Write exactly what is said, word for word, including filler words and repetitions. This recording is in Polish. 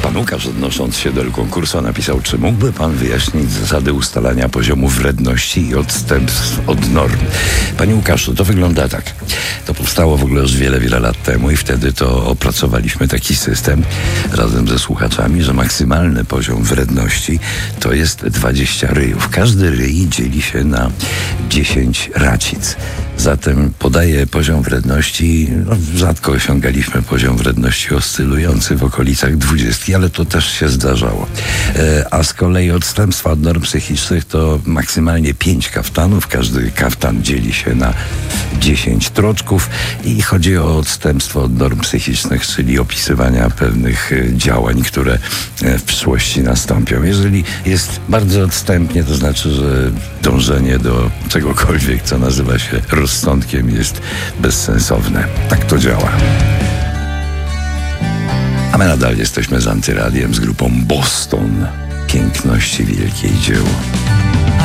Pan Łukasz, odnosząc się do konkursu, napisał: czy mógłby pan wyjaśnić zasady ustalania poziomu wredności i odstępstw od norm? Panie Łukaszu, to wygląda tak. To powstało w ogóle już wiele, wiele lat temu i wtedy to opracowaliśmy taki system razem ze słuchaczami, że maksymalny poziom wredności to jest dwadzieścia ryjów. Każdy ryj dzieli się na dziesięć racic. Zatem podaje poziom wredności, no, rzadko osiągaliśmy poziom wredności oscylujący w okolicach dwudziestki, ale to też się zdarzało. E, a z kolei odstępstwa od norm psychicznych to maksymalnie pięć kaftanów. Każdy kaftan dzieli się na dziesięć troczków i chodzi o odstępstwo od norm psychicznych, czyli opisywania pewnych działań, które w przyszłości nastąpią. Jeżeli jest bardzo odstępnie, to znaczy, że dążenie do czegokolwiek, co nazywa się rozsądkiem, jest bezsensowne. Tak to działa. A my nadal jesteśmy z Antyradiem, z grupą Boston. Piękności wielkiej dzieło.